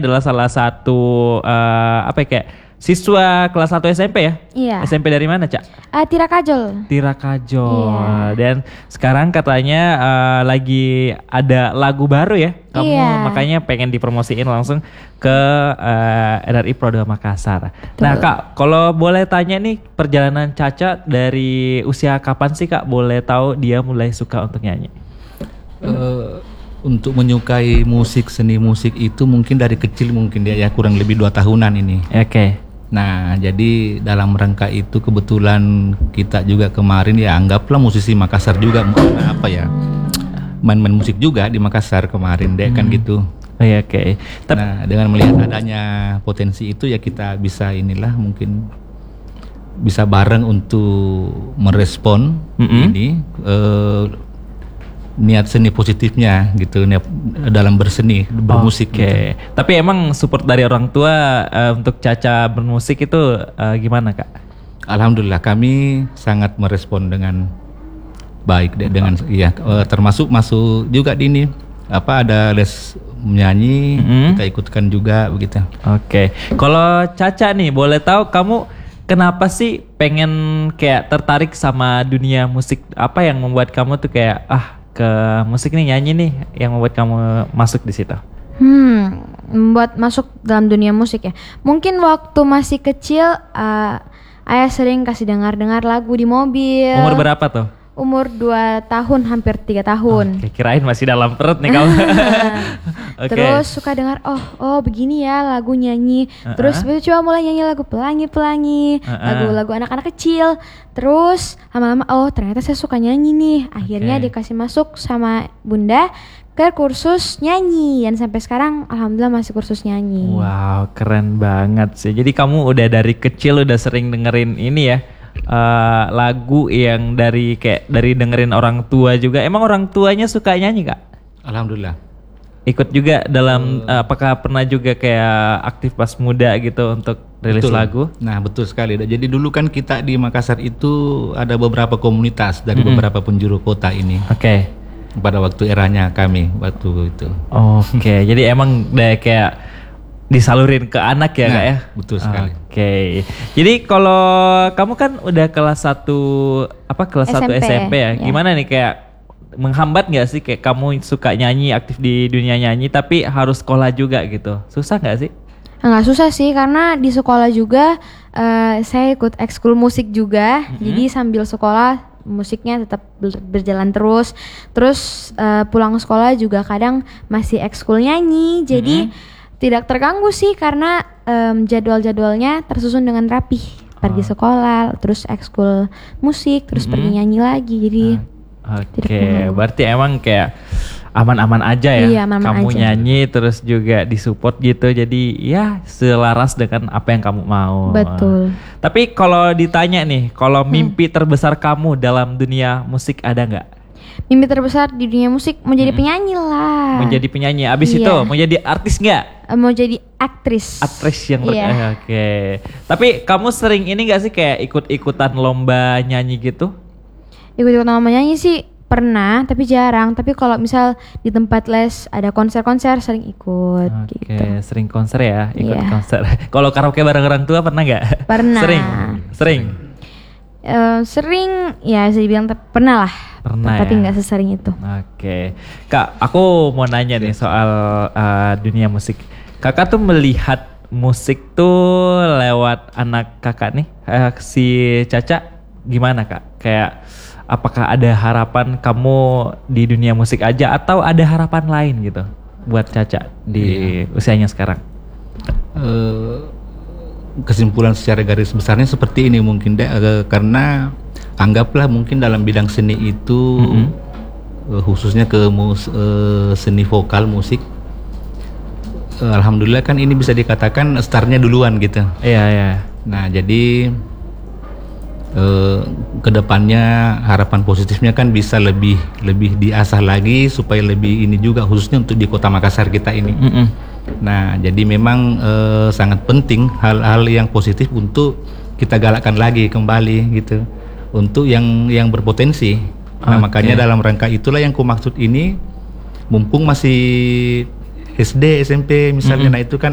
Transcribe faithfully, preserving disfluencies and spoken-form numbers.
adalah salah satu uh, apa ya kayak siswa kelas satu S M P ya? Iya. S M P dari mana, Cak? Uh, Tira Kajol. Tira Kajol. Iya. Dan sekarang katanya uh, lagi ada lagu baru ya? Kamu Iya. makanya pengen dipromosiin langsung ke uh, R R I Pro dua Makassar. Betul. Nah, Kak, kalau boleh tanya nih perjalanan Caca dari usia kapan sih, Kak? Boleh tahu dia mulai suka untuk nyanyi? Uh, untuk menyukai musik, seni musik itu mungkin dari kecil, mungkin dia ya kurang lebih dua tahunan ini. Oke. Okay. Nah, jadi dalam rangka itu kebetulan kita juga kemarin ya anggaplah musisi Makassar juga, apa ya, main-main musik juga di Makassar kemarin deh kan Hmm. gitu. Oh, iya, oke. Okay. Tep- Nah, dengan melihat adanya potensi itu ya kita bisa inilah mungkin bisa bareng untuk merespon Mm-mm. ini eh, niat seni positifnya gitu, niat dalam berseni, bermusik. Oke. Gitu. Tapi emang support dari orang tua uh, untuk Caca bermusik itu uh, gimana, Kak? Alhamdulillah kami sangat merespon dengan baik de- dengan iya eh, termasuk masuk juga di ini apa ada les menyanyi, Mm-hmm. kita ikutkan juga begitu. Oke. Kalau Caca nih boleh tahu kamu kenapa sih pengen kayak tertarik sama dunia musik? Apa yang membuat kamu tuh kayak ah ke musik nih, nyanyi nih yang membuat kamu masuk di situ? Hmm, membuat masuk dalam dunia musik ya. Mungkin waktu masih kecil, uh, ayah sering kasih dengar-dengar lagu di mobil. Umur berapa tuh? Umur dua tahun, hampir tiga tahun. Oke, kirain masih dalam perut nih kamu. Oke. Terus suka dengar, oh, oh begini ya lagu nyanyi. Uh-uh. Terus begitu coba mulai nyanyi lagu pelangi-pelangi, Uh-uh. lagu-lagu anak-anak kecil. Terus lama-lama, oh ternyata saya suka nyanyi nih. Akhirnya Oke. dikasih masuk sama bunda ke kursus nyanyi. Dan sampai sekarang alhamdulillah masih kursus nyanyi. Wow, keren banget sih. Jadi kamu udah dari kecil udah sering dengerin ini ya, uh, lagu yang dari kayak dari dengerin orang tua juga. Emang orang tuanya suka nyanyi, Kak? Alhamdulillah. Ikut juga dalam uh, apakah pernah juga kayak aktif pas muda gitu untuk rilis Betul. lagu? Nah betul sekali. Jadi dulu kan kita di Makassar itu ada beberapa komunitas dari Mm-mm. beberapa penjuru kota ini. Oke. Pada waktu eranya kami waktu itu. Oke, jadi emang udah kayak disalurin ke anak ya, Nah, Kak ya? betul sekali. Oke. Jadi kalau kamu kan udah kelas satu apa kelas satu S M P, S M P ya. ya. Gimana nih kayak menghambat nggak sih kayak kamu suka nyanyi, aktif di dunia nyanyi tapi harus sekolah juga gitu. Susah nggak sih? Nggak susah sih karena di sekolah juga eh, saya ikut ekskul musik juga. Mm-hmm. Jadi sambil sekolah musiknya tetap ber- berjalan terus. Terus eh, pulang sekolah juga kadang masih ekskul nyanyi. Jadi tidak terganggu sih karena em, jadwal-jadwalnya tersusun dengan rapih. Pergi Oh. sekolah, terus ekskul musik, terus Mm-mm. pergi nyanyi lagi. Jadi Oke, Tidak perlu. berarti emang kayak aman-aman aja ya. Iya, aman-aman kamu aja. nyanyi terus juga disupport gitu. Jadi ya selaras dengan apa yang kamu mau. betul. Tapi kalau ditanya nih, kalau mimpi terbesar kamu dalam dunia musik ada nggak? Mimpi terbesar di dunia musik menjadi penyanyi lah. Menjadi penyanyi. Abis Iya. itu mau jadi artis nggak? Eh, mau jadi aktris. Aktris yang ber- Iya. eh, Oke. Tapi kamu sering ini nggak sih kayak ikut-ikutan lomba nyanyi gitu? Ikut-ikut nama nyanyi sih pernah, tapi jarang. Tapi kalau misal di tempat les ada konser-konser sering ikut Oke, gitu. sering konser ya, ikut Iya. konser. Kalau karaoke bareng orang tua pernah nggak? Pernah. Sering, sering. Eh, sering ya bisa dibilang te- pernah lah. Pernah Tapi ya? nggak sesering itu. Oke, Kak, aku mau nanya nih soal uh, dunia musik. Kakak tuh melihat musik tuh lewat anak kakak nih, eh, si Caca, gimana Kak? Kayak apakah ada harapan kamu di dunia musik aja atau ada harapan lain gitu buat Caca di usianya sekarang? Eh, kesimpulan secara garis besarnya seperti ini mungkin deh, eh, karena anggaplah mungkin dalam bidang seni itu Mm-mm. eh, khususnya ke mus, eh, seni vokal musik, eh, alhamdulillah kan ini bisa dikatakan startnya duluan gitu. Iya, iya. Nah jadi eh, kedepannya harapan positifnya kan bisa lebih lebih diasah lagi supaya lebih ini juga khususnya untuk di Kota Makassar kita ini. Mm-mm. Nah, jadi memang eh, sangat penting hal-hal yang positif untuk kita galakkan lagi kembali gitu, untuk yang yang berpotensi. Nah, Oke. makanya dalam rangka itulah yang ku maksud ini, mumpung masih S D, S M P misalnya, Mm-mm. nah itu kan